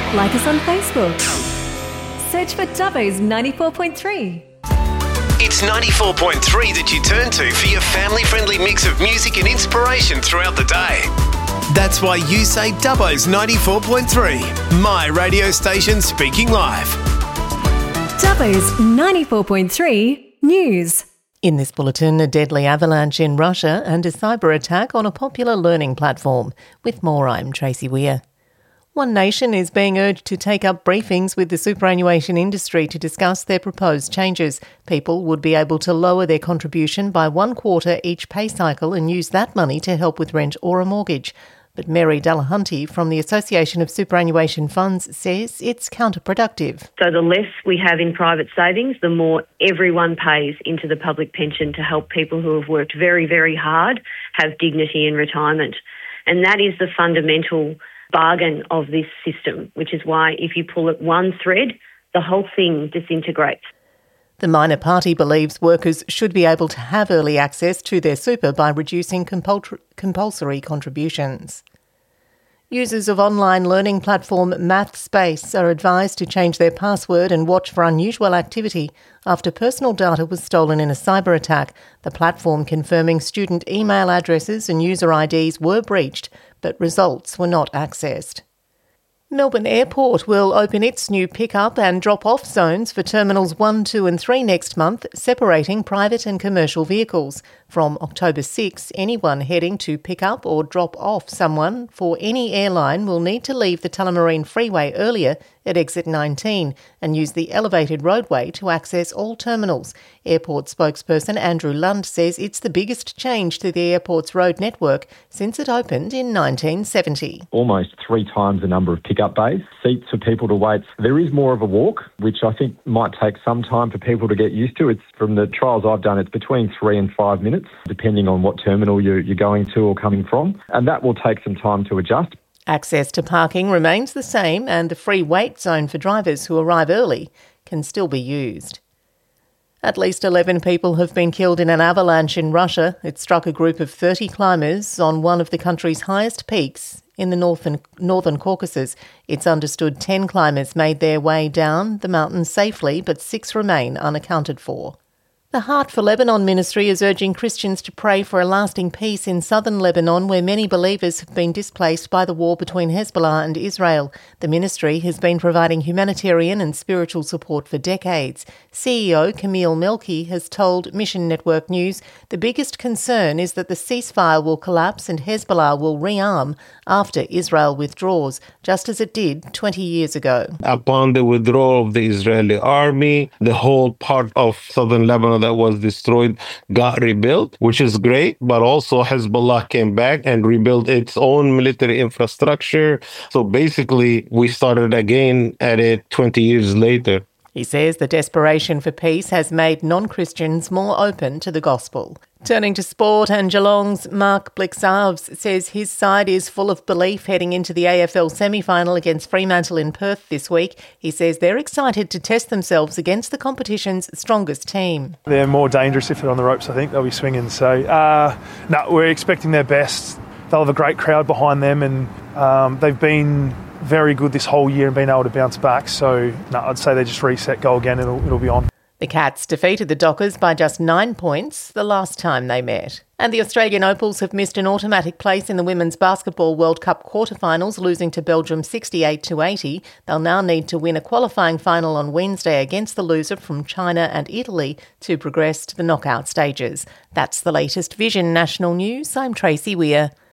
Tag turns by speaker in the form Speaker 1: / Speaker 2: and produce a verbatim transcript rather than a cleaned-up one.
Speaker 1: Like us on Facebook. Search for Dubbo's ninety-four point three.
Speaker 2: It's ninety-four point three that you turn to for your family-friendly mix of music and inspiration throughout the day. That's why you say Dubbo's ninety-four point three, my radio station speaking live.
Speaker 1: Dubbo's ninety-four point three News.
Speaker 3: In this bulletin, a deadly avalanche in Russia and a cyber attack on a popular learning platform. With more, I'm Tracy Weir. One Nation is being urged to take up briefings with the superannuation industry to discuss their proposed changes. People would be able to lower their contribution by one quarter each pay cycle and use that money to help with rent or a mortgage. But Mary Delahunty from the Association of Superannuation Funds says it's counterproductive.
Speaker 4: So the less we have in private savings, the more everyone pays into the public pension to help people who have worked very, very hard have dignity in retirement. And that is the fundamental bargain of this system, which is why if you pull at one thread, the whole thing disintegrates.
Speaker 3: The minor party believes workers should be able to have early access to their super by reducing compul- compulsory contributions. Users of online learning platform MathSpace are advised to change their password and watch for unusual activity after personal data was stolen in a cyber attack. The platform confirming student email addresses and user I Ds were breached, but results were not accessed. Melbourne Airport will open its new pick-up and drop-off zones for Terminals one, two and three next month, separating private and commercial vehicles. From October sixth, anyone heading to pick up or drop off someone for any airline will need to leave the Tullamarine Freeway earlier at exit nineteen and use the elevated roadway to access all terminals. Airport spokesperson Andrew Lund says it's the biggest change to the airport's road network since it opened in nineteen seventy.
Speaker 5: Almost three times the number of pick-up bays, seats for people to wait. There is more of a walk, which I think might take some time for people to get used to. It's from the trials I've done, it's between three and five minutes, depending on what terminal you're, you're going to or coming from. And that will take some time to adjust.
Speaker 3: Access to parking remains the same and the free wait zone for drivers who arrive early can still be used. At least eleven people have been killed in an avalanche in Russia. It struck a group of thirty climbers on one of the country's highest peaks in the northern, northern Caucasus. It's understood ten climbers made their way down the mountain safely, but six remain unaccounted for. The Heart for Lebanon ministry is urging Christians to pray for a lasting peace in southern Lebanon, where many believers have been displaced by the war between Hezbollah and Israel. The ministry has been providing humanitarian and spiritual support for decades. C E O Camille Melki has told Mission Network News the biggest concern is that the ceasefire will collapse and Hezbollah will rearm after Israel withdraws, just as it did twenty years ago.
Speaker 6: Upon the withdrawal of the Israeli army, the whole part of southern Lebanon that was destroyed got rebuilt, which is great, but also Hezbollah came back and rebuilt its own military infrastructure. So basically, we started again at it twenty years later.
Speaker 3: He says the desperation for peace has made non-Christians more open to the gospel. Turning to sport, and Geelong's Mark Blixarves says his side is full of belief heading into the A F L semi-final against Fremantle in Perth this week. He says they're excited to test themselves against the competition's strongest team.
Speaker 7: They're more dangerous if they're on the ropes, I think. They'll be swinging. So, uh, no, we're expecting their best. They'll have a great crowd behind them, and um, they've been very good this whole year and been able to bounce back. So, no, I'd say they just reset, go again, it'll, it'll be on.
Speaker 3: The Cats defeated the Dockers by just nine points the last time they met. And the Australian Opals have missed an automatic place in the Women's Basketball World Cup quarterfinals, losing to Belgium sixty-eight to eighty. They'll now need to win a qualifying final on Wednesday against the loser from China and Italy to progress to the knockout stages. That's the latest Vision National News. I'm Tracy Weir.